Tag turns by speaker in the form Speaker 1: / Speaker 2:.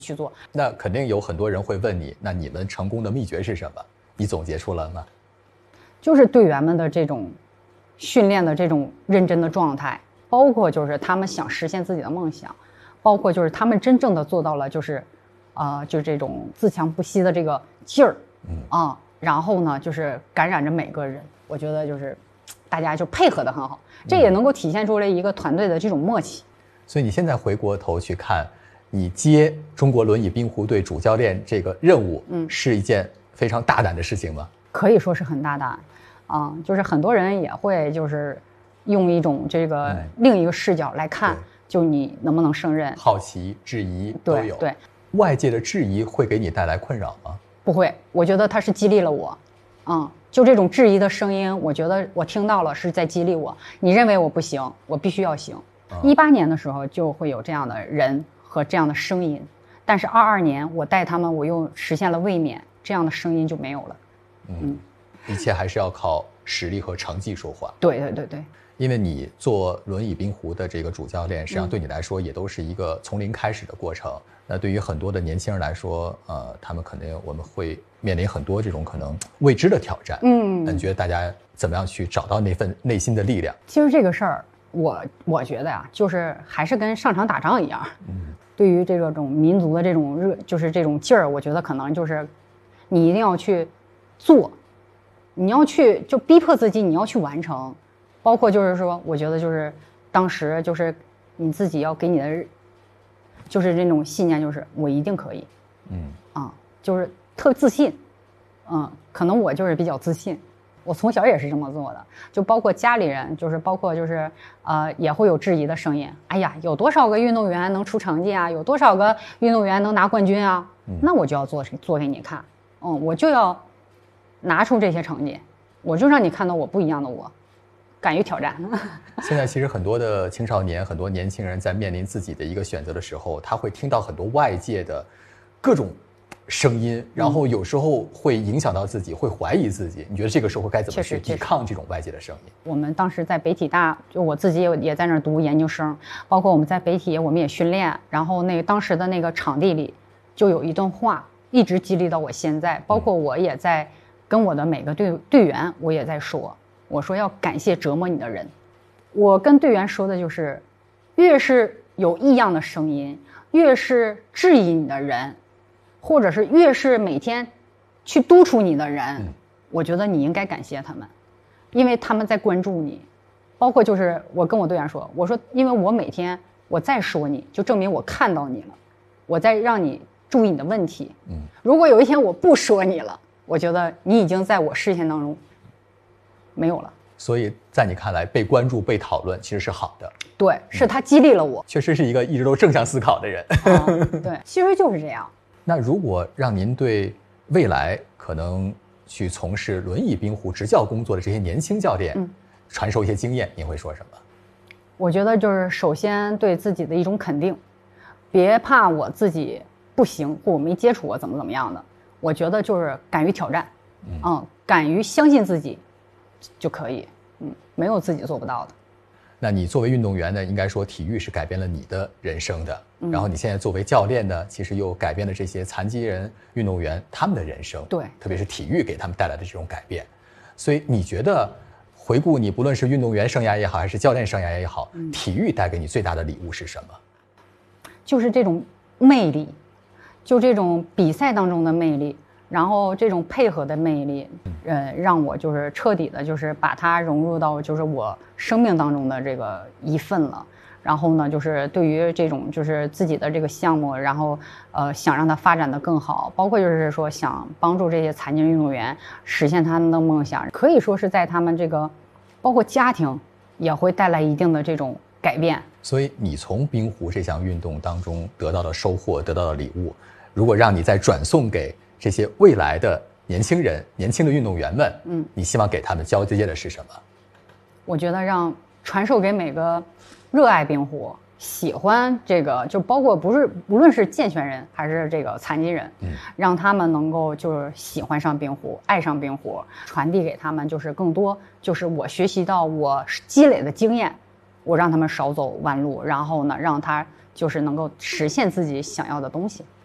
Speaker 1: 去做。
Speaker 2: 那肯定有很多人会问你，那你们成功的秘诀是什么？你总结出来了吗？
Speaker 1: 就是队员们的这种训练的这种认真的状态，包括就是他们想实现自己的梦想，包括就是他们真正的做到了就是就是这种自强不息的这个劲儿，然后呢就是感染着每个人。我觉得就是大家就配合得很好，这也能够体现出来一个团队的这种默契。
Speaker 2: 所以你现在回过头去看，你接中国轮椅冰壶队主教练这个任务，是一件非常大胆的事情吗？
Speaker 1: 可以说是很大胆，就是很多人也会就是用一种这个另一个视角来看，就你能不能胜任，
Speaker 2: 好奇、质疑都有。
Speaker 1: 对，
Speaker 2: 外界的质疑会给你带来困扰吗？
Speaker 1: 不会，我觉得它是激励了我，就这种质疑的声音，我觉得我听到了是在激励我。你认为我不行，我必须要行。18年的时候就会有这样的人和这样的声音，但是22年我带他们，我又实现了卫冕，这样的声音就没有了。
Speaker 2: 一切还是要靠实力和成绩说话。
Speaker 1: 对，
Speaker 2: 因为你做轮椅冰壶的这个主教练，实际上对你来说也都是一个从零开始的过程。那对于很多的年轻人来说，他们我们会面临很多这种可能未知的挑战。那你觉得大家怎么样去找到那份内心的力量？
Speaker 1: 其实这个事儿，我觉得呀，就是还是跟上场打仗一样。对于这种民族的这种热，就是这种劲儿，我觉得可能就是你一定要去做，你要去就逼迫自己，你要去完成。包括就是说，我觉得就是当时就是你自己要给你的，就是这种信念，就是我一定可以。就是特自信。可能我就是比较自信。我从小也是这么做的，就包括家里人，就是包括就是也会有质疑的声音。哎呀，有多少个运动员能出成绩啊？有多少个运动员能拿冠军啊？那我就要做给你看。我就要拿出这些成绩，我就让你看到我不一样的我，敢于挑战。
Speaker 2: 现在其实很多的青少年，很多年轻人在面临自己的一个选择的时候，他会听到很多外界的各种声音，然后有时候会影响到自己，会怀疑自己。你觉得这个时候该怎么去抵抗这种外界的声音？
Speaker 1: 我们当时在北体大，就我自己也在那儿读研究生，包括我们在北体我们也训练，然后当时的那个场地里就有一段话一直激励到我现在，包括我也在跟我的每个队员我也在说，我说要感谢折磨你的人。我跟队员说的就是，越是有异样的声音，越是质疑你的人，或者是越是每天去督促你的人，我觉得你应该感谢他们，因为他们在关注你。包括就是我跟我队员说，我说因为我每天我再说你，就证明我看到你了，我在让你注意你的问题。如果有一天我不说你了，我觉得你已经在我视线当中没有了。
Speaker 2: 所以在你看来，被关注、被讨论其实是好的。
Speaker 1: 对，是他激励了我。
Speaker 2: 确实是一个一直都正向思考的人。
Speaker 1: 对，其实就是这样。
Speaker 2: 那如果让您对未来可能去从事轮椅冰壶执教工作的这些年轻教练，传授一些经验，您会说什么？
Speaker 1: 我觉得就是首先对自己的一种肯定，别怕我自己不行或我没接触过怎么样的。我觉得就是敢于挑战，敢于相信自己就可以，没有自己做不到的。
Speaker 2: 那你作为运动员呢，应该说体育是改变了你的人生的，然后你现在作为教练呢，其实又改变了这些残疾人运动员他们的人生。
Speaker 1: 对，
Speaker 2: 特别是体育给他们带来的这种改变。所以你觉得回顾你不论是运动员生涯也好，还是教练生涯也好，体育带给你最大的礼物是什么？
Speaker 1: 就是这种魅力，就这种比赛当中的魅力，然后这种配合的魅力，让我就是彻底的，就是把它融入到就是我生命当中的这个一份了。然后呢，就是对于这种就是自己的这个项目，然后想让它发展的更好，包括就是说想帮助这些残疾人运动员实现他们的梦想，可以说是在他们这个包括家庭也会带来一定的这种改变。
Speaker 2: 所以你从冰壶这项运动当中得到的收获，得到的礼物，如果让你再转送给这些未来的年轻人、年轻的运动员们，你希望给他们交接的是什么？
Speaker 1: 我觉得让传授给每个热爱冰壶、喜欢这个，就包括无论是健全人还是这个残疾人，让他们能够就是喜欢上冰壶、爱上冰壶，传递给他们就是更多，就是我学习到我积累的经验，我让他们少走弯路，然后呢，让他就是能够实现自己想要的东西。